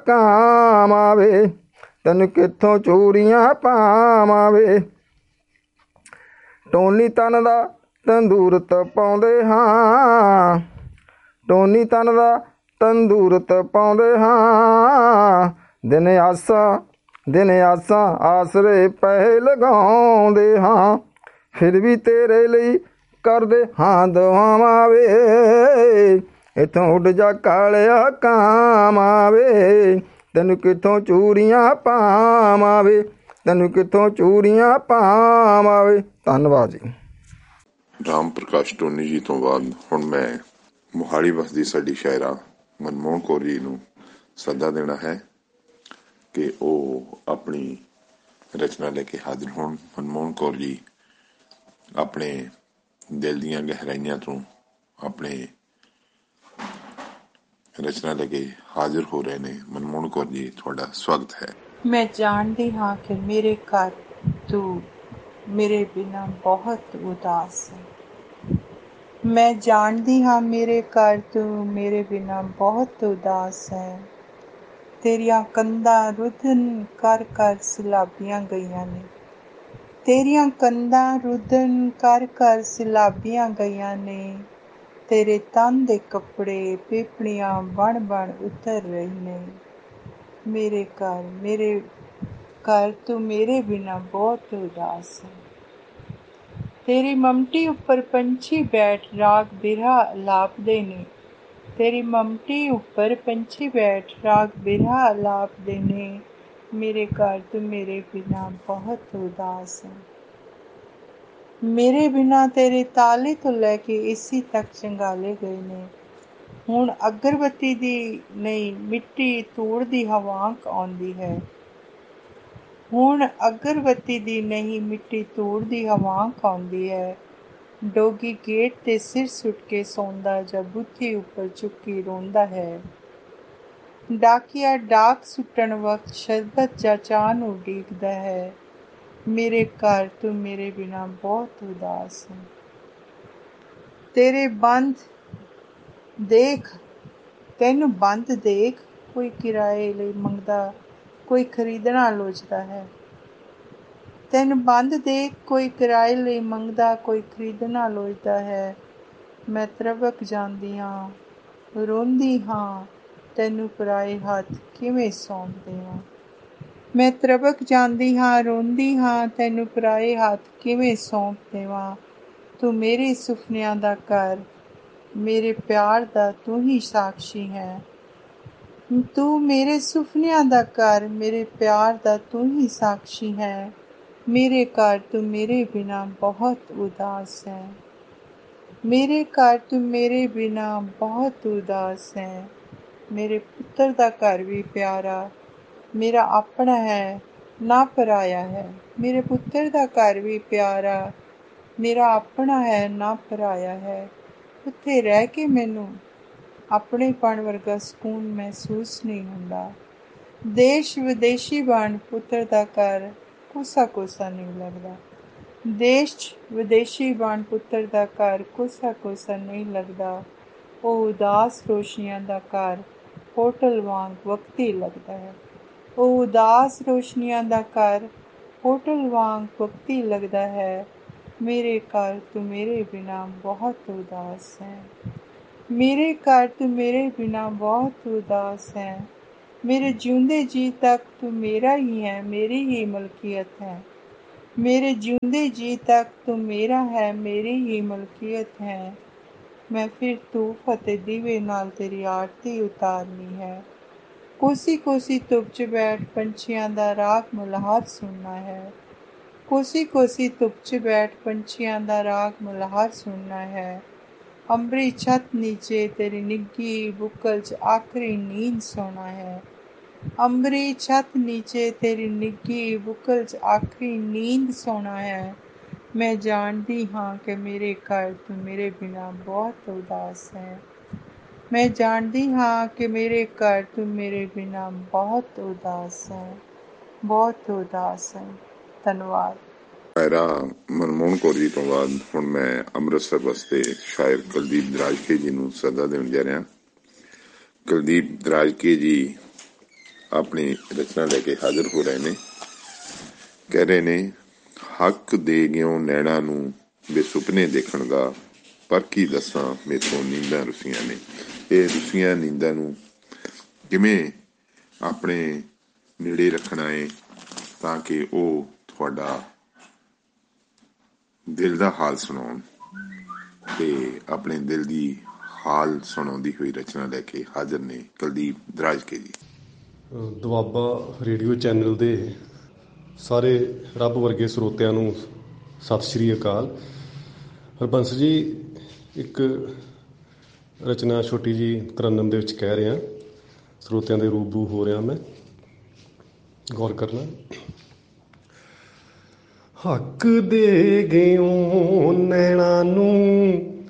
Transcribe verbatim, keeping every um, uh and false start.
ਕਾਮਾਂ ਵੇ, ਤੈਨੂੰ ਕਿੱਥੋਂ ਚੂੜੀਆਂ ਪਾਵਾਂ ਵੇ। ਟੋਨੀ ਤਨ ਦਾ ਤੰਦੂਰਤ ਪਾਉਂਦੇ ਹਾਂ, ਟੋਨੀ ਤਨ ਦਾ ਤੰਦੂਰਤ ਪਾਉਂਦੇ ਹਾਂ। ਦਿਨ ਆਸਾਂ ਦਿਨ ਆਸਾਂ ਆਸਰੇ ਪੈਸੇ ਲਗਾਉਂਦੇ ਹਾਂ, ਫਿਰ ਵੀ ਤੇਰੇ ਲਈ ਕਰਦੇ ਹਾਂ ਦੁਆਵਾਂ ਵੇ। ਇੱਥੋਂ ਉੱਡ ਜਾ ਕਾਲਿਆ ਕਾਮਾਂ ਵੇ, ਤੈਨੂੰ ਕਿੱਥੋਂ ਚੂੜੀਆਂ ਪਾਵਾਂ ਵੇ, ਤੈਨੂੰ ਕਿੱਥੋਂ ਚੂੜੀਆਂ ਪਾਵਾਂ ਵੇ। ਧੰਨਵਾਦ ਜੀ। ਰਾਮ ਪ੍ਰਕਾਸ਼ ਟੋਨੀ ਜੀ ਤੋਂ ਬਾਅਦ ਹੁਣ ਮੈਂ ਮੋਹਾਲੀ ਵਸਦੀ ਸਾਡੀ ਸ਼ਾਇਰਾ ਮਨਮੋਹਨ ਕੌਰ ਜੀ ਨੂੰ ਸੱਦਾ ਦੇਣਾ ਹੈ ਕਿ ਉਹ ਆਪਣੀ ਰਚਨਾ ਲੈ ਕੇ ਹਾਜ਼ਰ ਹੋਣ। ਮਨਮੋਹਨ ਕੌਰ ਜੀ ਆਪਣੇ ਦਿਲ ਦੀਆਂ ਗਹਿਰਾਈਆਂ ਤੋਂ ਆਪਣੇ ਰਚਨਾ ਲੈ ਕੇ ਹਾਜ਼ਰ ਹੋ ਰਹੇ ਨੇ। ਮਨਮੋਹਨ ਕੌਰ ਜੀ, ਤੁਹਾਡਾ ਸਵਾਗਤ ਹੈ। ਮੈਂ ਜਾਣਦੀ ਹਾਂ ਕਿ ਮੇਰੇ ਘਰ ਤੂੰ ਮੇਰੇ ਬਿਨਾਂ ਬਹੁਤ ਉਦਾਸ ਹੈ। ਮੈਂ ਜਾਣਦੀ ਹਾਂ ਮੇਰੇ ਘਰ ਤੂੰ ਮੇਰੇ ਬਿਨਾਂ ਬਹੁਤ ਉਦਾਸ ਹੈ। ਤੇਰੀਆਂ ਕੰਧਾਂ ਰੁੱਧਨ ਕਰ ਕਰ ਸਲਾਬੀਆਂ ਗਈਆਂ ਨੇ, ਤੇਰੀਆਂ ਕੰਧਾਂ ਰੁੱਧਨ ਕਰ ਕਰ ਸਲਾਬੀਆਂ ਗਈਆਂ ਨੇ। ਤੇਰੇ ਤਨ ਦੇ ਕੱਪੜੇ ਪੀਪਣੀਆਂ ਬਣ ਬਣ ਉਤਰ ਰਹੇ ਨੇ। ਮੇਰੇ ਘਰ ਮੇਰੇ ਘਰ ਤੂੰ ਮੇਰੇ ਬਿਨਾਂ ਬਹੁਤ ਉਦਾਸ ਹੈ। ਤੇਰੀ ਮਮਟੀ ਉੱਪਰ ਪੰਛੀ ਬੈਠ ਰਾਗ ਬਿਰਹਾ ਅਲਾਪਦੇ ਨੇ, ਤੇਰੀ ਮਮਟੀ ਉੱਪਰ ਪੰਛੀ ਬੈਠ ਰਾਗ ਬਿਰਹਾ ਅਲਾਪਦੇ ਨੇ। ਮੇਰੇ ਘਰ ਤੂੰ ਮੇਰੇ ਬਿਨਾਂ ਬਹੁਤ ਉਦਾਸ ਹੈ। ਮੇਰੇ ਬਿਨਾਂ ਤੇਰੇ ਤਾਲੇ ਤੋਂ ਲੈ ਕੇ ਏਸੀ ਤੱਕ ਜੰਗਾਲੇ ਗਏ ਨੇ। ਹੁਣ ਅਗਰਬੱਤੀ ਦੀ ਨਹੀਂ ਮਿੱਟੀ ਧੂੜ ਦੀ ਹਵਾਂਕ ਆਉਂਦੀ ਹੈ, ਹੁਣ ਅਗਰਬੱਤੀ ਦੀ ਨਹੀਂ ਮਿੱਟੀ ਧੂੜ ਦੀ ਹਵਾਂਕ ਆਉਂਦੀ ਹੈ। ਡੋਗੀ ਗੇਟ 'ਤੇ ਸਿਰ ਸੁੱਟ ਕੇ ਸੌਂਦਾ ਜਾਂ ਬੁੱਥੀ ਉੱਪਰ ਚੁੱਕੀ ਰੋਂਦਾ ਹੈ। ਡਾਕੀਆ ਡਾਕ ਸੁੱਟਣ ਵਕਤ ਸ਼ਰਬਤ ਜਾਂ ਚਾਹ ਨੂੰ ਉਡੀਕਦਾ ਹੈ। ਮੇਰੇ ਘਰ ਤੂੰ ਮੇਰੇ ਬਿਨਾਂ ਬਹੁਤ ਉਦਾਸ ਹੈ। ਤੇਰੇ ਬੰਦ ਦੇਖ ਤੈਨੂੰ ਬੰਦ ਦੇਖ ਕੋਈ ਕਿਰਾਏ ਲਈ ਮੰਗਦਾ, ਕੋਈ ਖਰੀਦਣਾ ਲੋਚਦਾ ਹੈ। ਤੈਨੂੰ ਬੰਦ ਦੇਖ ਕੋਈ ਕਿਰਾਏ ਲਈ ਮੰਗਦਾ, ਕੋਈ ਖਰੀਦਣਾ ਲੋਚਦਾ ਹੈ। ਮੈਂ ਤਰਬਕ ਜਾਂਦੀ ਹਾਂ, ਰੋਂਦੀ ਹਾਂ, ਤੈਨੂੰ ਪਰਾਏ ਹੱਥ ਕਿਵੇਂ ਸੌਂਪ ਦੇਵਾਂ। ਮੈਂ ਤਰਬਕ ਜਾਂਦੀ ਹਾਂ, ਰੋਂਦੀ ਹਾਂ, ਤੈਨੂੰ ਪਰਾਏ ਹੱਥ ਕਿਵੇਂ ਸੌਂਪ ਦੇਵਾਂ। ਤੂੰ ਮੇਰੇ ਸੁਪਨਿਆਂ ਦਾ ਘਰ, ਮੇਰੇ ਪਿਆਰ ਦਾ ਤੂੰ ਹੀ ਸਾਕਸ਼ੀ ਹੈ। ਤੂੰ ਮੇਰੇ ਸੁਪਨਿਆਂ ਦਾ ਘਰ, ਮੇਰੇ ਪਿਆਰ ਦਾ ਤੂੰ ਹੀ ਸਾਕਸ਼ੀ ਹੈ। ਮੇਰੇ ਘਰ ਤੂੰ ਮੇਰੇ ਬਿਨਾਂ ਬਹੁਤ ਉਦਾਸ ਹੈ। ਮੇਰੇ ਘਰ ਤੂੰ ਮੇਰੇ ਬਿਨਾਂ ਬਹੁਤ ਉਦਾਸ ਹੈ। ਮੇਰੇ ਪੁੱਤਰ ਦਾ ਘਰ ਵੀ ਪਿਆਰਾ ਮੇਰਾ ਆਪਣਾ ਹੈ, ਨਾ ਪਰਾਇਆ ਹੈ। ਮੇਰੇ ਪੁੱਤਰ ਦਾ ਘਰ ਵੀ ਪਿਆਰਾ ਮੇਰਾ ਆਪਣਾ ਹੈ, ਨਾ ਪਰਾਇਆ ਹੈ। ਉੱਥੇ ਰਹਿ ਕੇ ਮੈਨੂੰ ਆਪਣੇਪਣ ਵਰਗਾ ਸਕੂਨ ਮਹਿਸੂਸ ਨਹੀਂ ਹੁੰਦਾ। ਦੇਸ਼ ਵਿਦੇਸ਼ੀ ਬਣ ਪੁੱਤਰ ਦਾ ਘਰ ਕੋਸਾ ਕੋਸਾ ਨਹੀਂ ਲੱਗਦਾ। ਦੇਸ਼ ਵਿਦੇਸ਼ੀ ਬਣ ਪੁੱਤਰ ਦਾ ਘਰ ਕੋਸਾ ਕੋਸਾ ਨਹੀਂ ਲੱਗਦਾ। ਉਹ ਉਦਾਸ ਰੋਸ਼ਨੀਆਂ ਦਾ ਘਰ ਹੋਟਲ ਵਾਂਗ ਵਕਤੀ ਲੱਗਦਾ ਹੈ। ਉਹ ਉਦਾਸ ਰੋਸ਼ਨੀਆਂ ਦਾ ਘਰ ਹੋਟਲ ਵਾਂਗ ਵਕਤੀ ਲੱਗਦਾ ਹੈ। ਮੇਰੇ ਘਰ ਤੂੰ ਮੇਰੇ ਬਿਨਾਂ ਬਹੁਤ ਉਦਾਸ ਹੈ। ਮੇਰੇ ਘਰ ਤੂੰ ਮੇਰੇ ਬਿਨਾਂ ਬਹੁਤ ਉਦਾਸ ਹੈ। ਮੇਰੇ ਜਿਉਂਦੇ ਜੀਅ ਤੱਕ ਤੂੰ ਮੇਰਾ ਹੀ ਹੈ, ਮੇਰੀ ਹੀ ਮਲਕੀਅਤ ਹੈ। ਮੇਰੇ ਜਿਉਂਦੇ ਜੀਅ ਤੱਕ ਤੂੰ ਮੇਰਾ ਹੈ, ਮੇਰੀ ਹੀ ਮਲਕੀਅਤ ਹੈ। ਮੈਂ ਫਿਰ ਧੂਪ ਅਤੇ ਦੀਵੇ ਨਾਲ ਤੇਰੀ ਆਰਤੀ ਉਤਾਰਨੀ ਹੈ। ਕੋਸੀ ਕੋਸੀ ਧੁੱਪ 'ਚ ਬੈਠ ਪੰਛੀਆਂ ਦਾ ਰਾਗ ਮਲਹਾਰ ਸੁਣਨਾ ਹੈ। ਕੋਸੀ ਕੋਸੀ ਧੁੱਪ 'ਚ ਬੈਠ ਪੰਛੀਆਂ ਦਾ ਰਾਗ ਮਲਹਾਰ ਸੁਣਨਾ ਹੈ। ਅੰਬਰੀ ਛੱਤ ਨੀਚੇ ਤੇਰੀ ਨਿੱਘੀ ਬੁੱਕਲ 'ਚ ਆਖਰੀ ਨੀਂਦ ਸੌਣਾ ਹੈ। ਅੰਬਰੀ ਛੱਤ ਨੀਚੇ ਤੇਰੀ ਨਿੱਘੀ ਬੁੱਕਲ 'ਚ ਆਖਰੀ ਨੀਂਦ ਸੌਣਾ ਹੈ। ਮੈਂ ਜਾਣਦੀ ਹਾਂ ਕਿ ਮੇਰੇ ਘਰ ਤੂੰ ਮੇਰੇ ਬਿਨਾਂ ਬਹੁਤ ਉਦਾਸ ਹੈ। ਮੈਂ ਜਾਣਦੀ ਹਾਂ ਕਿ ਮੇਰੇ ਘਰ ਤੂੰ ਮੇਰੇ ਬਿਨਾਂ ਬਹੁਤ ਉਦਾਸ ਹੈ, ਬਹੁਤ ਉਦਾਸ ਹੈ। ਧੰਨਵਾਦ। ਸ਼ਾਇਰਾ ਮਨਮੋਹਨ ਕੌਰ ਜੀ ਤੋਂ ਬਾਅਦ ਹੁਣ ਮੈਂ ਅੰਮ੍ਰਿਤਸਰ ਵਾਸਤੇ ਸ਼ਾਇਰ ਕੁਲਦੀਪ ਦਰਾਜਕੇ ਜੀ ਨੂੰ ਸੱਦਾ ਦੇਣ ਜਾ ਰਿਹਾ। ਕੁਲਦੀਪ ਦਰਾਜਕੇ ਜੀ ਆਪਣੀ ਰਚਨਾ ਲੈ ਕੇ ਹਾਜ਼ਰ ਹੋ ਰਹੇ ਨੇ। ਕਹਿ ਰਹੇ ਨੇ, ਹੱਕ ਦੇ ਗਿਓ ਨੈਣਾ ਨੂੰ ਬੇਸੁਪਨੇ ਦੇਖਣ ਦਾ, ਪਰ ਕੀ ਦੱਸਾਂ ਮੇਥੋਂ ਨੀਂਦਾਂ ਰੁੱਸੀਆਂ ਨੇ। ਇਹ ਰੁੱਸੀਆਂ ਨੀਂਦਾਂ ਨੂੰ ਕਿਵੇਂ ਆਪਣੇ ਨੇੜੇ ਰੱਖਣਾ ਹੈ ਤਾਂ ਕਿ ਉਹ ਤੁਹਾਡਾ ਦਿਲ ਦਾ ਹਾਲ ਸੁਣਾਉਣ, ਤੇ ਆਪਣੇ ਦਿਲ ਦੀ ਹਾਲ ਸੁਣਾਉਂਦੀ ਹੋਈ ਰਚਨਾ ਲੈ ਕੇ ਹਾਜ਼ਰ ਨੇ ਕੁਲਦੀਪ ਦਰਾਜਕੇ ਜੀ। ਦੁਆਬਾ ਰੇਡੀਓ ਚੈਨਲ ਦੇ ਸਾਰੇ ਰੱਬ ਵਰਗੇ ਸਰੋਤਿਆਂ ਨੂੰ ਸਤਿ ਸ਼੍ਰੀ ਅਕਾਲ। ਹਰਬੰਸ ਜੀ, ਇੱਕ ਰਚਨਾ ਛੋਟੀ ਜਿਹੀ ਤਰੰਨਮ ਦੇ ਵਿੱਚ ਕਹਿ ਰਿਹਾ, ਸਰੋਤਿਆਂ ਦੇ ਰੂਬਰੂ ਹੋ ਰਿਹਾ ਮੈਂ, ਗੌਰ ਕਰਨਾ। ਹੱਕ ਦੇ ਗਿਓ ਨੈਣਾ ਨੂੰ